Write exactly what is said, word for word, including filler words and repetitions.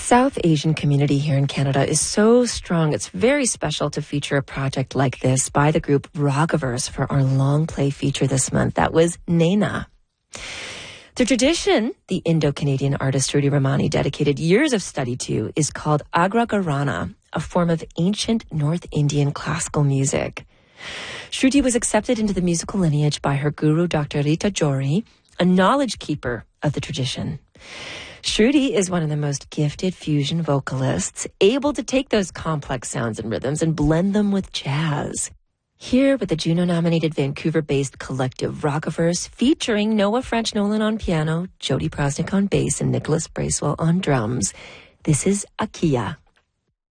South Asian community here in Canada is so strong. It's very special to feature a project like this by the group Ragaverse for our long play feature this month. That was Naina. The tradition the Indo-Canadian artist Shruti Ramani dedicated years of study to is called Agra Gharana, a form of ancient North Indian classical music. Shruti was accepted into the musical lineage by her guru, Doctor Rita Jory, a knowledge keeper of the tradition. Shruti is one of the most gifted fusion vocalists, able to take those complex sounds and rhythms and blend them with jazz. Here with the Juno-nominated Vancouver-based collective Ragaverse, featuring Noah French-Nolan on piano, Jody Prosnick on bass, and Nicholas Bracewell on drums, this is Akia.